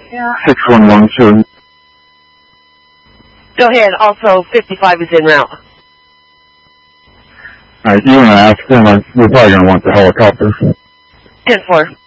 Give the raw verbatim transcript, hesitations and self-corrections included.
six one one two. Go ahead. Also, fifty-five is en route. Alright, you want to ask them, like, we're probably going to want the helicopter. ten four.